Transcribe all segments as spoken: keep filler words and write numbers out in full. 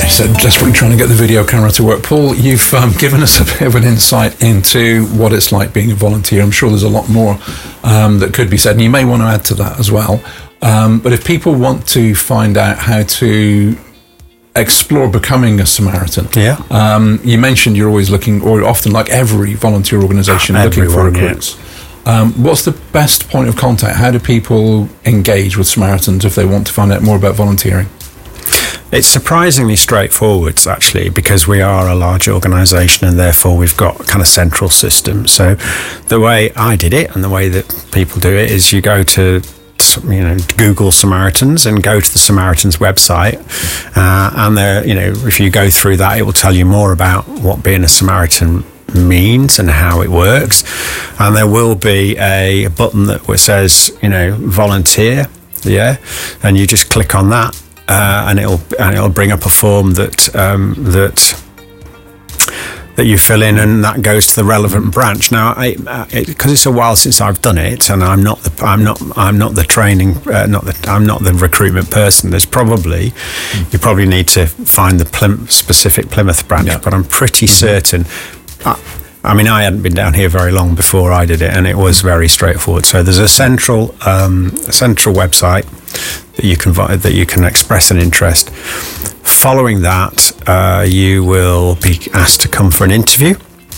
I said desperately trying to get the video camera to work. Paul, you've um, given us a bit of an insight into what it's like being a volunteer. I'm sure there's a lot more um, that could be said, and you may want to add to that as well. Um, but if people want to find out how to explore becoming a Samaritan, yeah, um, you mentioned you're always looking, or often, like every volunteer organisation, oh, looking for everyone, recruits. Yeah. Um, what's the best point of contact? How do people engage with Samaritans if they want to find out more about volunteering? It's surprisingly straightforward, actually, because we are a large organisation and therefore we've got a kind of central system. So the way I did it and the way that people do it is you go to, you know, Google Samaritans and go to the Samaritans website, uh, and there, you know, if you go through that, it will tell you more about what being a Samaritan means and how it works. And there will be a button that says, you know, volunteer, yeah, and you just click on that. Uh, and it'll and it'll bring up a form that um, that that you fill in, and that goes to the relevant branch. Now, because it, it, it's a while since I've done it, and I'm not the I'm not I'm not the training uh, not the I'm not the recruitment person. There's probably mm. you probably need to find the Plim- specific Plymouth branch, yeah. but I'm pretty mm-hmm. certain. I, I mean, I hadn't been down here very long before I did it, and it was very straightforward. So there's a central um, a central website that you can that you can express an interest. Following that, uh, you will be asked to come for an interview.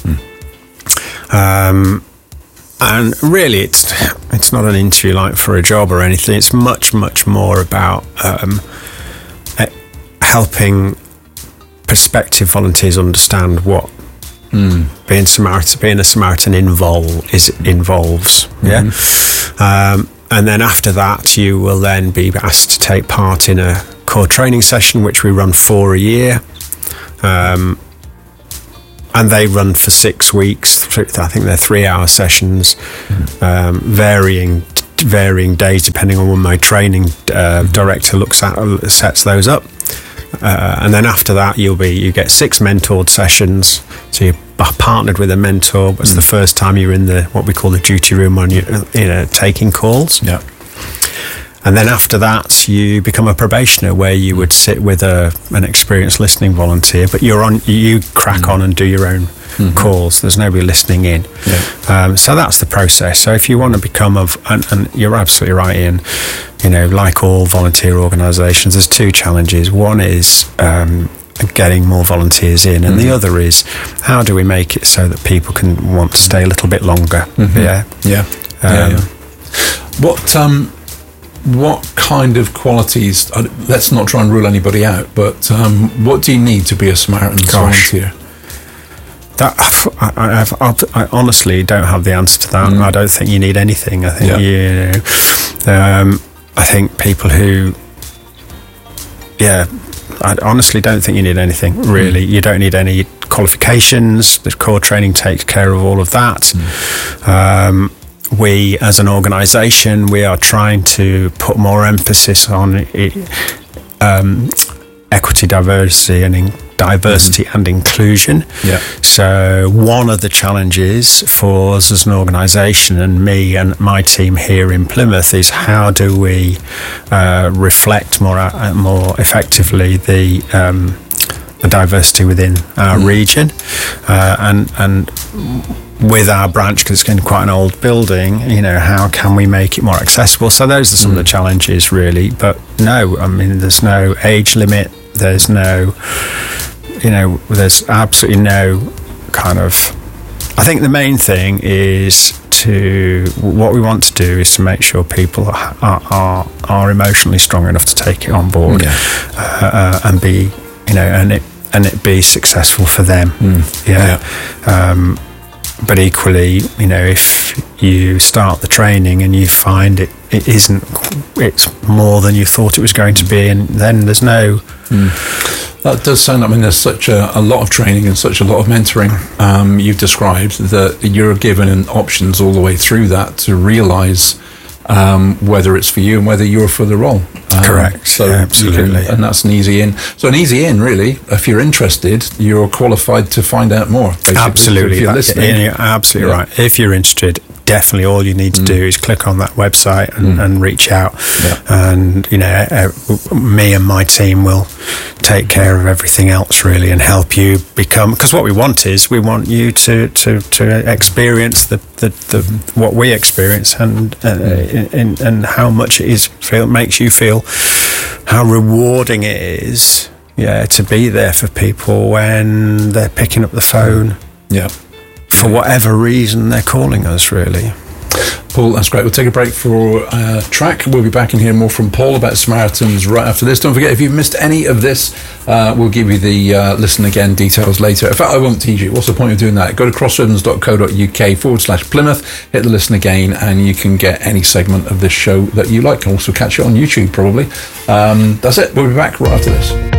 Mm. Um, and really, it's it's not an interview like for a job or anything. It's much much more about um, helping prospective volunteers understand what mm. being Samaritan, being a Samaritan involve is involves. Mm-hmm. Yeah. Um, And then after that, you will then be asked to take part in a core training session, which we run for a year. Um, and they run for six weeks. I think they're three-hour sessions, mm. um, varying varying days depending on when my training uh, director looks at sets those up. Uh, and then after that, you'll be you get six mentored sessions. So you're partnered with a mentor. It's mm. the first time you're in the what we call the duty room when you're you know taking calls. Yeah. And then after that, you become a probationer, where you would sit with a an experienced listening volunteer, but you're on you crack mm. on and do your own mm-hmm. calls. There's nobody listening in. Yeah. Um, so that's the process. So if you want to become a and, and you're absolutely right, Ian. You know, like all volunteer organisations, there's two challenges. One is um, getting more volunteers in, and mm-hmm. the other is how do we make it so that people can want to stay a little bit longer? Mm-hmm. Yeah, yeah. Um, yeah, yeah. What um, what kind of qualities? Uh, let's not try and rule anybody out, but um, what do you need to be a Samaritan volunteer? That I, I've, I've, I honestly don't have the answer to that. Mm. I don't think you need anything. I think yeah. you know. Um, I think people who, yeah, I honestly don't think you need anything, really. Mm. You don't need any qualifications. The core training takes care of all of that. Mm. Um, we, as an organisation, we are trying to put more emphasis on it, um, equity, diversity, and in, diversity mm-hmm. and inclusion. Yeah. So one of the challenges for us as an organisation, and me and my team here in Plymouth, is how do we uh, reflect more uh, more effectively the um, the diversity within our mm. region, uh, and and with our branch, because it's in quite an old building, you know, how can we make it more accessible? So those are some mm. of the challenges, really. But no, I mean, there's no age limit. There's no, you know, there's absolutely no kind of, I think the main thing is to, what we want to do is to make sure people are are, are emotionally strong enough to take it on board, yeah. uh, uh, and be, you know, and it and it be successful for them. Mm. Yeah. yeah. Um, but equally, you know, if you start the training and you find it, it isn't, it's more than you thought it was going to be, and then there's no... Mm. That does sound, I mean, there's such a, a lot of training and such a lot of mentoring um, you've described, that you're given options all the way through that to realise um, whether it's for you and whether you're for the role. Um, Correct. So yeah, absolutely. Can, and that's an easy in. So an easy in, really, if you're interested, you're qualified to find out more. Absolutely. If you're that, listening. You're absolutely yeah. right. If you're interested, definitely all you need to mm. do is click on that website and, mm. and reach out. Yeah. And, you know, uh, me and my team will take care of everything else really and help you become, because what we want is we want you to to, to experience the, the, the what we experience and uh, in, and how much it is feel makes you feel, how rewarding it is, yeah, to be there for people when they're picking up the phone, yeah, for whatever reason they're calling us, really. Paul, that's great. We'll take a break for a uh, track. We'll be back and hear more from Paul about Samaritans right after this. Don't forget, if you've missed any of this, uh, we'll give you the uh, listen again details later. In fact, I won't tease you. What's the point of doing that? Go to crossribbons.co.uk forward slash Plymouth, hit the listen again, and you can get any segment of this show that you like. And also catch it on YouTube, probably. Um, that's it. We'll be back right after this.